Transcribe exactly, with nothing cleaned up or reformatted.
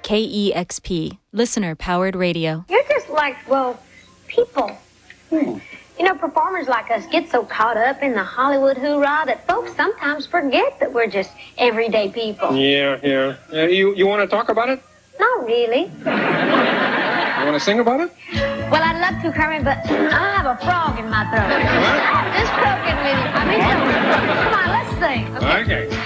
K E X P, listener-powered radio. You're just like, well, people. Hmm. You know, performers like us get so caught up in the Hollywood hoorah that folks sometimes forget that we're just everyday people. Yeah, yeah. Uh, you you want to talk about it? Not really. You want to sing about it? Well, I'd love to, Kermit, but I have a frog in my throat. What? Just joking with you. I mean, so, come on, let's sing. Okay. Okay.